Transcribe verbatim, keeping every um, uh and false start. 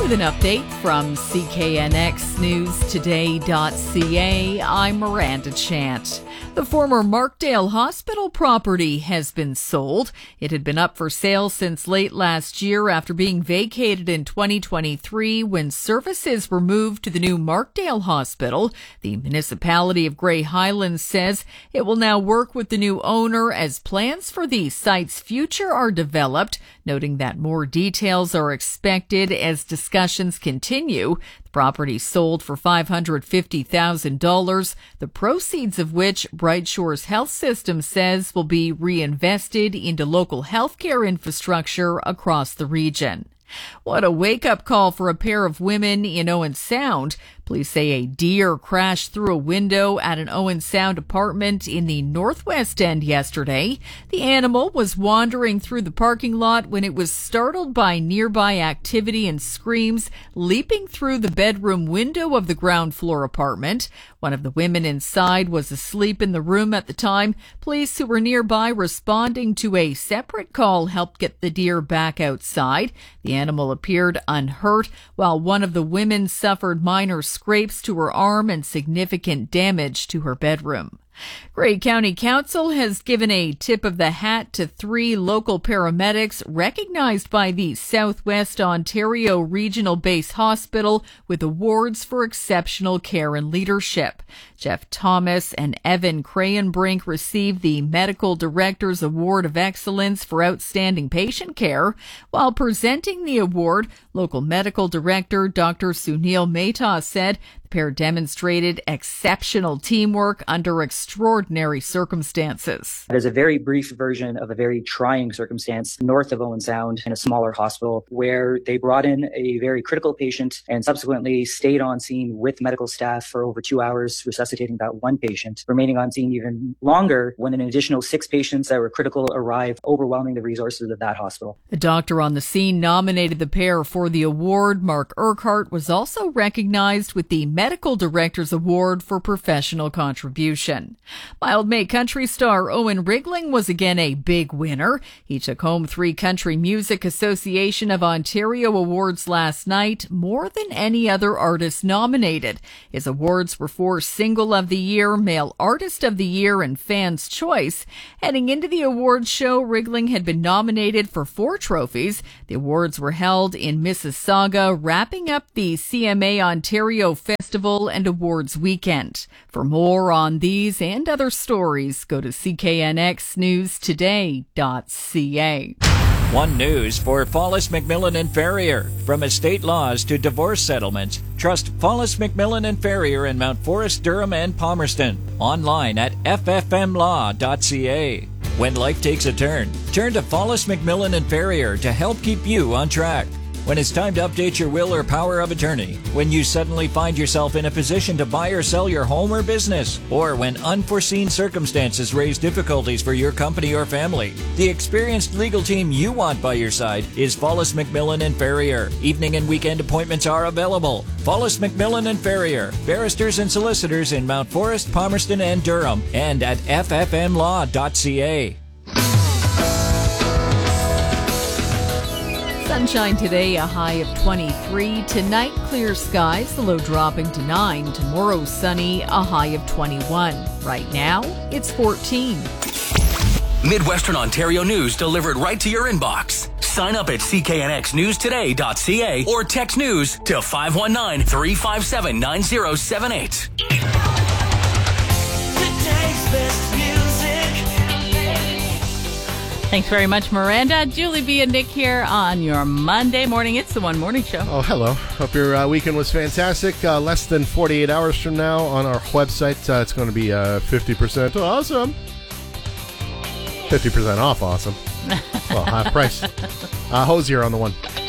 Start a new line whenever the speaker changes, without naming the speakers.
with an update from C K N X News Today dot C A. I'm Miranda Chant. The former Markdale Hospital property has been sold. It had been up for sale since late last year after being vacated in twenty twenty-three when services were moved to the new Markdale Hospital. The municipality of Grey Highlands says it will now work with the new owner as plans for the site's future are developed, noting that more details are expected as discussions continue. The property sold for five hundred fifty thousand dollars, the proceeds of which Bright Shores Health System says will be reinvested into local healthcare infrastructure across the region. What a wake-up call for a pair of women in Owen Sound. Police say a deer crashed through a window at an Owen Sound apartment in the Northwest End yesterday. The animal was wandering through the parking lot when it was startled by nearby activity and screams, leaping through the bedroom window of the ground floor apartment. One of the women inside was asleep in the room at the time. Police who were nearby responding to a separate call helped get the deer back outside. The animal appeared unhurt, while one of the women suffered minor scrapes to her arm and significant damage to her bedroom. Grey County Council has given a tip of the hat to three local paramedics recognized by the Southwest Ontario Regional Base Hospital with awards for exceptional care and leadership. Jeff Thomas and Evan Crayenbrink received the Medical Director's Award of Excellence for Outstanding Patient Care. While presenting the award, local medical director Doctor Sunil Mehta said the pair demonstrated exceptional teamwork under extraordinary circumstances.
There's a very brief version of a very trying circumstance north of Owen Sound in a smaller hospital where they brought in a very critical patient and subsequently stayed on scene with medical staff for over two hours, resuscitating that one patient, remaining on scene even longer when an additional six patients that were critical arrived, overwhelming the resources of that hospital.
The doctor on the scene nominated the pair for the award. Mark Urquhart was also recognized with the Medical Director's Award for Professional Contribution. Mildmay country star Owen Rigling was again a big winner. He took home three Country Music Association of Ontario awards last night, more than any other artist nominated. His awards were for Single of the Year, Male Artist of the Year, and Fans' Choice. Heading into the awards show, Rigling had been nominated for four trophies. The awards were held in Mississauga, wrapping up the C M A Ontario Festival and Awards weekend. For more on these and other stories, go to C K N X News Today dot C A.
One News for Follis McMillan and Ferrier. From estate laws to divorce settlements, trust Follis McMillan and Ferrier in Mount Forest, Durham, and Palmerston. Online at F F M law dot C A. When life takes a turn, turn to Follis McMillan and Ferrier to help keep you on track. When it's time to update your will or power of attorney, when you suddenly find yourself in a position to buy or sell your home or business, or when unforeseen circumstances raise difficulties for your company or family, the experienced legal team you want by your side is Follis McMillan and Ferrier. Evening and weekend appointments are available. Follis McMillan and Ferrier, barristers and solicitors in Mount Forest, Palmerston, and Durham, and at F F M law dot C A.
Sunshine today, a high of twenty-three. Tonight, clear skies, the low dropping to nine. Tomorrow, sunny, a high of twenty-one. Right now, it's fourteen.
Midwestern Ontario news delivered right to your inbox. Sign up at C K N X News Today dot C A or text news to five one nine, three five seven, nine zero seven eight.
Thanks very much, Miranda. Julie B. and Nick here on your Monday morning. It's the One Morning Show.
Oh, hello. Hope your uh, weekend was fantastic. Uh, less than forty-eight hours from now on our website, uh, it's going to be uh, fifty percent awesome. fifty percent off awesome. Well, half price. Uh, Hosier on the one.